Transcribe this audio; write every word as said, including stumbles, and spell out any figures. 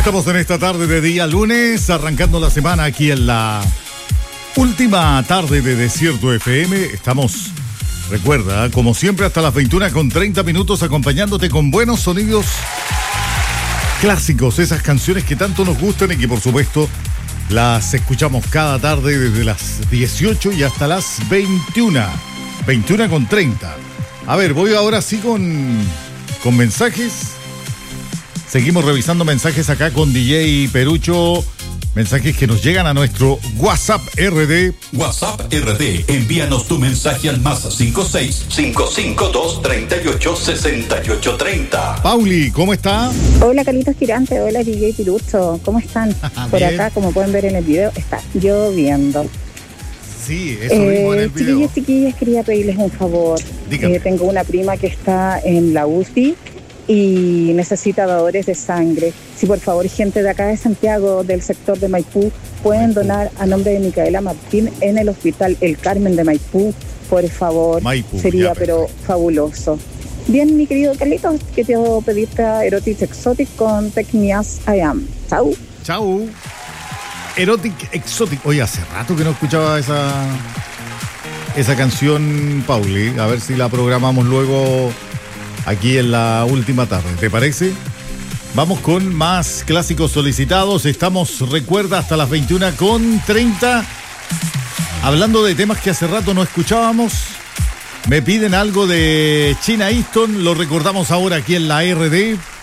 Estamos en esta tarde de día lunes, arrancando la semana aquí en la última tarde de Desierto F M. Estamos, recuerda, como siempre, hasta las veintiuna con treinta minutos, acompañándote con buenos sonidos clásicos, esas canciones que tanto nos gustan y que, por supuesto, las escuchamos cada tarde desde las dieciocho y hasta las veintiuna. veintiuna con treinta. A ver, voy ahora sí con, con mensajes. Seguimos revisando mensajes acá con D J Perucho. Mensajes que nos llegan a nuestro WhatsApp R D. WhatsApp R D. Envíanos tu mensaje al más cinco seis, cinco cinco dos, treinta y ocho, sesenta y ocho, treinta. Pauli, ¿cómo está? Hola, Carlitos Girante. Hola, D J Perucho. ¿Cómo están? Por acá, como pueden ver en el video, está lloviendo. Sí, eso eh, mismo en el video. Chiquillas, chiquillas, quería pedirles un favor. Eh, tengo una prima que está en la U C I y necesita dadores de sangre. Si por favor, gente de acá de Santiago, del sector de Maipú, pueden Maipú. donar a nombre de Micaela Martín en el hospital El Carmen de Maipú, por favor. Maipú, sería ya, pero fabuloso. Bien, mi querido Carlitos, que te hago pedirte a Erotic Exotic con Take Me As I Am. Chau. Chau. Erotic Exotic. Oye, hace rato que no escuchaba esa esa canción, Pauli. A ver si la programamos luego aquí en la última tarde. ¿Te parece? Vamos con más clásicos solicitados. Estamos, recuerda, hasta las veintiuna con treinta. Hablando de temas que hace rato no escuchábamos. Me piden algo de China Easton. Lo recordamos ahora aquí en la R D.